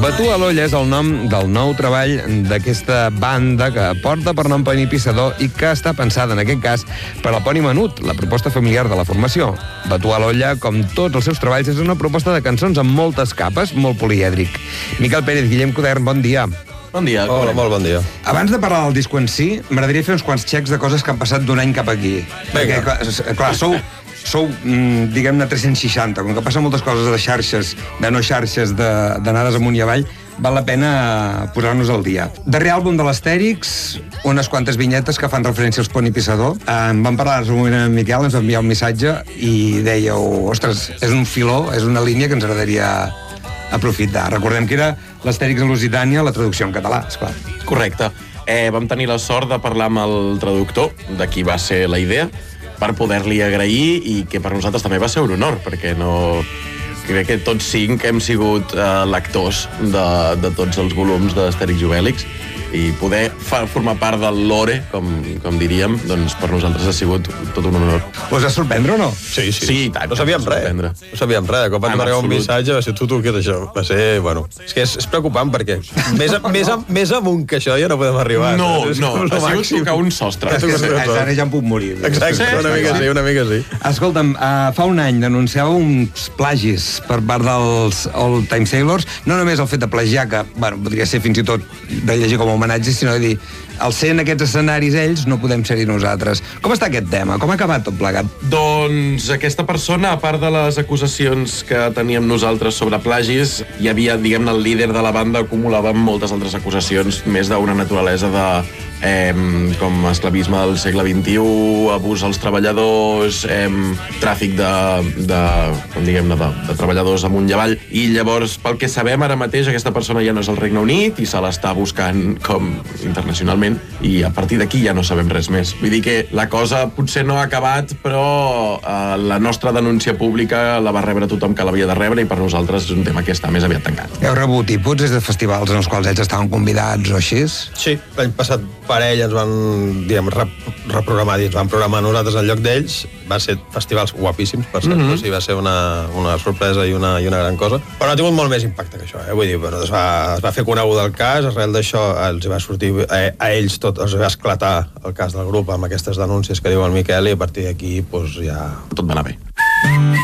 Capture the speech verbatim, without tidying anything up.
Batú a l'olla és el nom del nou treball d'aquesta banda que porta per nom Poni Pissador i que està pensada, en aquest cas, per al Poni Menut, la proposta familiar de la formació. Batú a l'olla, com tots els seus treballs, és una proposta de cançons amb moltes capes, molt polièdric. Miquel Pérez, Guillem Codern, bon dia. Bon dia. Hola, molt bon dia. Abans de parlar del disco en si, m'agradaria fer uns quants xecs de coses que han passat d'un any cap aquí. Perquè, clar, clar sou... Sou, diguem-ne, tres cents seixanta. Com que passen moltes coses de xarxes, de no xarxes, d'anades amunt i avall, val la pena posar-nos al dia. Darrer àlbum de l'Astèrix, unes quantes vinyetes que fan referència als Poni Pissador. En vam parlar un moment amb Miquel, ens va enviar un missatge i dèieu, ostres, és un filó, és una línia que ens agradaria aprofitar. Recordem que era l'Astèrix a Lusitània, la traducció en català, esclar. Correcte. Eh, vam tenir la sort de parlar amb el traductor, de qui va ser la idea, per poder-li agrair i que per nosaltres també va ser un honor, perquè no... crec que tots cinc hem sigut eh, lectors de, de tots els volums d'Astèrix i Obèlix i poder fa, formar part del lore, com, com diríem, doncs per nosaltres ha sigut tot un honor. Us va sorprendre o no? Sí, sí. Sí, tant. No sabíem res. No sabíem res. Quan vam rebre un missatge va ser tu, tu, què és això? Va ser, bueno... És que és, és preocupant perquè més, a, més, a, més amunt que això ja no podem arribar. No, és no, ha sigut tocar un sostre. És que ara ja em puc morir. Exacte, Sí, una mica sí, una mica sí. Escolta'm, uh, fa un any denunciava uns plagis per part dels Old Time Sailors, no només el fet de plagiar, que, bueno, podria ser fins i tot de llegir com a homenatge, sinó de dir, al ser en aquests escenaris ells, no podem ser-hi nosaltres. Com està aquest tema? Com ha acabat tot plegat? Doncs aquesta persona, a part de les acusacions que teníem nosaltres sobre plagis, hi havia, diguem-ne, el líder de la banda acumulava moltes altres acusacions, més d'una naturalesa de eh, com esclavisme del segle vint-i-u, abús als treballadors, eh, tràfic de, de, com diguem-ne, de, de treballadors amunt i avall. I llavors, pel que sabem ara mateix, aquesta persona ja no és al Regne Unit i se l'està buscant com internacionalment, i a partir d'aquí ja no sabem res més. Vull dir que la cosa potser no ha acabat, però eh, la nostra denúncia pública la va rebre tothom que l'havia de rebre i per nosaltres és un tema que està més aviat tancat. Heu rebut inputs des de festivals en els quals ells estaven convidats o així? Sí, l'any passat per ell ens van, diguem, rep, reprogramar, ens van programar nosaltres en lloc d'ells. Va ser festivals guapíssims, per cert, mm -hmm. o sigui, va ser una, una sorpresa i una, i una gran cosa. Però ha tingut molt més impacte que això, eh? Vull dir, bueno, es, va, es va fer conegut el cas, arrel d'això els va sortir, a, a ells tot, els va esclatar el cas del grup amb aquestes denúncies que diu el Miquel i a partir d'aquí, doncs, ja... Tot va anar bé.